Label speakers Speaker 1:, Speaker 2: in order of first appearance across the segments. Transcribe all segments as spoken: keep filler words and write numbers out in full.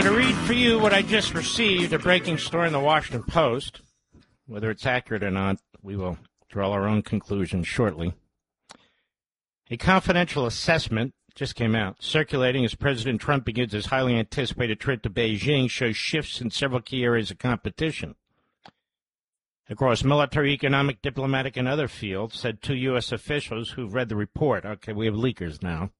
Speaker 1: to read for you what I just received, a breaking story in the Washington Post. Whether it's accurate or not, we will draw our own conclusions shortly. A confidential assessment just came out, circulating as President Trump begins his highly anticipated trip to Beijing, shows shifts in several key areas of competition. Across military, economic, diplomatic, and other fields, said two U S officials who've read the report. Okay, we have leakers now.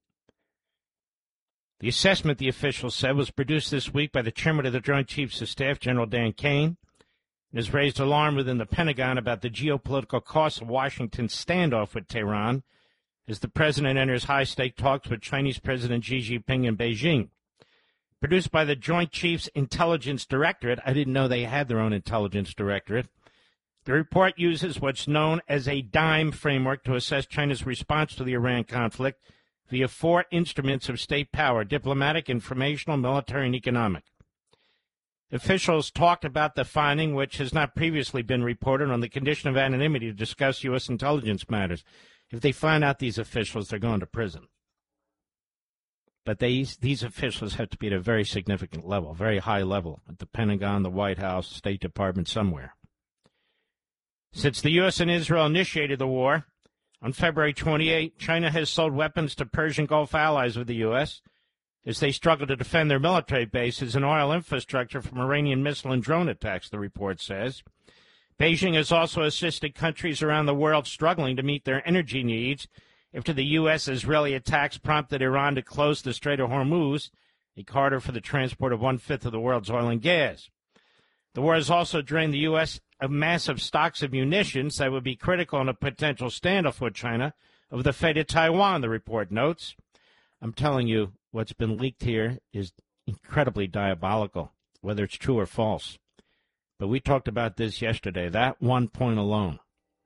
Speaker 1: The assessment, the officials said, was produced this week by the chairman of the Joint Chiefs of Staff, General Dan Kane, and has raised alarm within the Pentagon about the geopolitical costs of Washington's standoff with Tehran as the president enters high-stake talks with Chinese President Xi Jinping in Beijing. Produced by the Joint Chiefs Intelligence Directorate. I didn't know they had their own intelligence directorate. The report uses what's known as a DIME framework to assess China's response to the Iran conflict via four instruments of state power: diplomatic, informational, military, and economic. Officials talked about the finding, which has not previously been reported, on the condition of anonymity to discuss U S intelligence matters. If they find out these officials, they're going to prison. But these, these officials have to be at a very significant level, very high level, at the Pentagon, the White House, State Department, somewhere. Since the U S and Israel initiated the war on February twenty-eighth, China has sold weapons to Persian Gulf allies of the U S as they struggle to defend their military bases and oil infrastructure from Iranian missile and drone attacks, the report says. Beijing has also assisted countries around the world struggling to meet their energy needs after the U S-Israeli attacks prompted Iran to close the Strait of Hormuz, a corridor for the transport of one-fifth of the world's oil and gas. The war has also drained the U S of massive stocks of munitions that would be critical in a potential standoff with China over the fate of Taiwan, the report notes. I'm telling you, what's been leaked here is incredibly diabolical, whether it's true or false. But we talked about this yesterday. That one point alone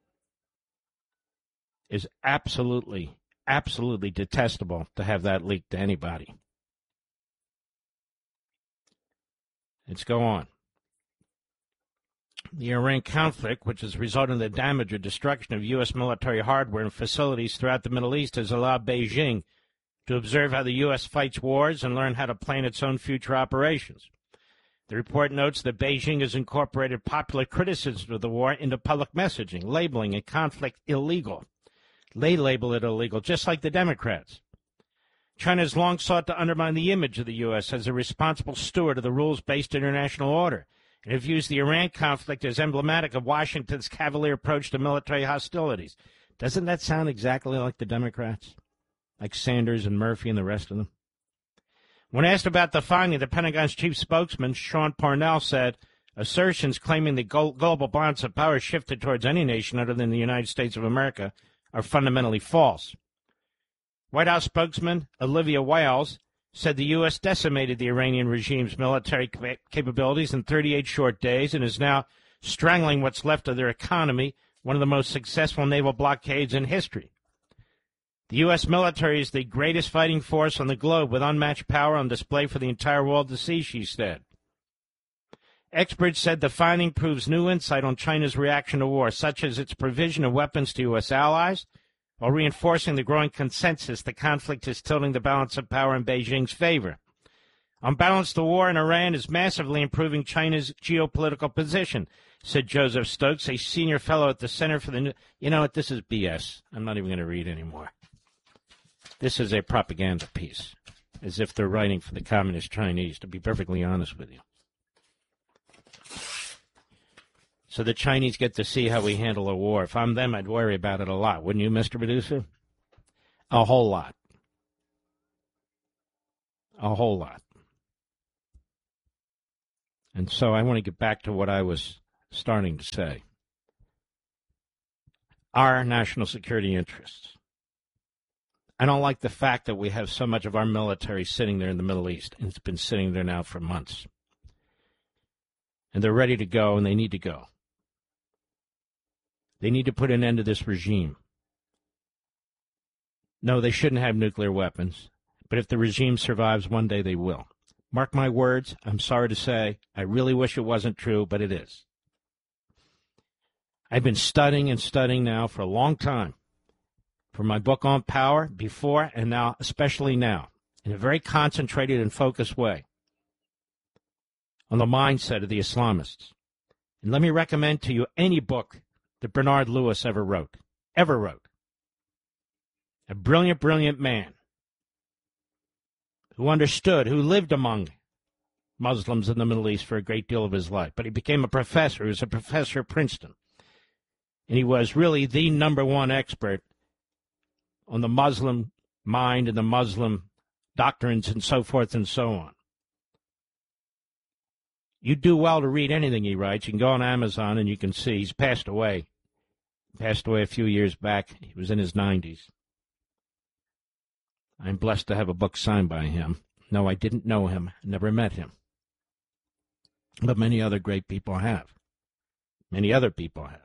Speaker 1: is absolutely, absolutely detestable to have that leaked to anybody. Let's go on. The Iran conflict, which has resulted in the damage or destruction of U S military hardware and facilities throughout the Middle East, has allowed Beijing to observe how the U S fights wars and learn how to plan its own future operations. The report notes that Beijing has incorporated popular criticism of the war into public messaging, labeling a conflict illegal. They label it illegal, just like the Democrats. China has long sought to undermine the image of the U S as a responsible steward of the rules-based international order, and have used the Iran conflict as emblematic of Washington's cavalier approach to military hostilities. Doesn't that sound exactly like the Democrats? Like Sanders and Murphy and the rest of them? When asked about the finding, the Pentagon's chief spokesman, Sean Parnell, said assertions claiming the global balance of power shifted towards any nation other than the United States of America are fundamentally false. White House spokesman Olivia Wales said the U S decimated the Iranian regime's military capabilities in thirty-eight short days and is now strangling what's left of their economy, one of the most successful naval blockades in history. The U S military is the greatest fighting force on the globe with unmatched power on display for the entire world to see, she said. Experts said the finding proves new insight on China's reaction to war, such as its provision of weapons to U S allies, while reinforcing the growing consensus the conflict is tilting the balance of power in Beijing's favor. On balance, the war in Iran is massively improving China's geopolitical position, said Joseph Stokes, a senior fellow at the Center for the New... You know what? This is B S. I'm not even going to read anymore. This is a propaganda piece, as if they're writing for the Communist Chinese, to be perfectly honest with you. So the Chinese get to see how we handle a war. If I'm them, I'd worry about it a lot. Wouldn't you, Mister Producer? A whole lot. A whole lot. And so I want to get back to what I was starting to say. Our national security interests. I don't like the fact that we have so much of our military sitting there in the Middle East, and it's been sitting there now for months. And they're ready to go, and they need to go. They need to put an end to this regime. No, they shouldn't have nuclear weapons, but if the regime survives, one day they will. Mark my words, I'm sorry to say, I really wish it wasn't true, but it is. I've been studying and studying now for a long time, for my book on power, before and now, especially now, in a very concentrated and focused way. on the mindset of the Islamists. And let me recommend to you any book that Bernard Lewis ever wrote, ever wrote. A brilliant, brilliant man who understood, who lived among Muslims in the Middle East for a great deal of his life. But he became a professor. He was a professor at Princeton. And he was really the number one expert on the Muslim mind and the Muslim doctrines and so forth and so on. You do well to read anything he writes. You can go on Amazon and you can see he's passed away. Passed away a few years back. He was in his nineties. I'm blessed to have a book signed by him. No, I didn't know him. Never met him. But many other great people have. Many other people have.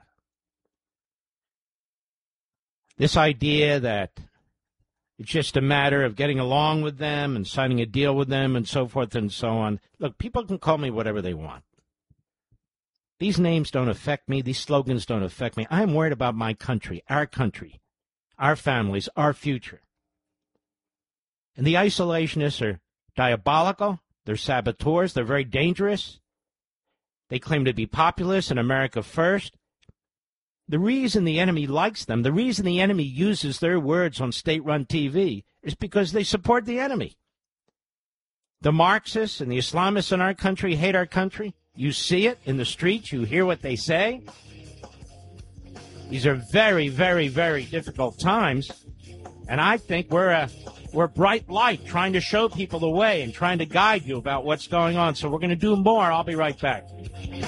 Speaker 1: This idea that it's just a matter of getting along with them and signing a deal with them and so forth and so on. Look, people can call me whatever they want. These names don't affect me. These slogans don't affect me. I'm worried about my country, our country, our families, our future. And the isolationists are diabolical. They're saboteurs. They're very dangerous. They claim to be populists and America first. The reason the enemy likes them, the reason the enemy uses their words on state-run T V is because they support the enemy. The Marxists and the Islamists in our country hate our country. You see it in the streets. You hear what they say. These are very, very, very difficult times. And I think we're a, we're a bright light trying to show people the way and trying to guide you about what's going on. So we're going to do more. I'll be right back.